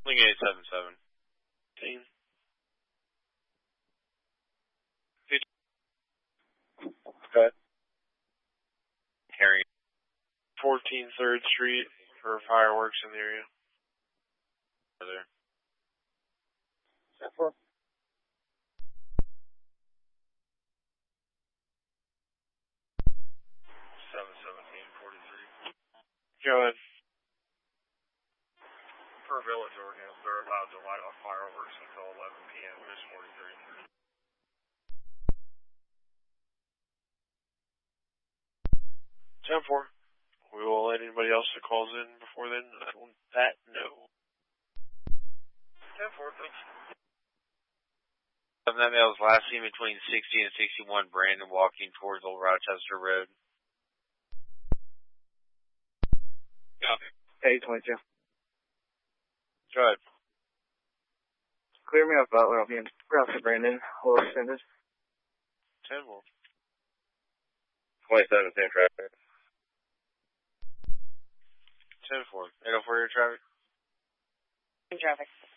Link 877. Team. Okay. Harry. 14 3rd Street for fireworks in the area. There. 10-4. 717-43. Go ahead. Per Village ordinance, they're allowed to light off fireworks until 11 p.m. This 43. 10-4. We will let anybody else that calls in before then let that know. 10-4, thanks. That male was last seen between 60 and 61 Brandon walking towards Old Rochester Road. Hey, 22. Go ahead. Clear me up, Butler. I'll be in route to Brandon. A little extended. 10-4. 27, same traffic. 10-4. 804 your traffic. Traffic.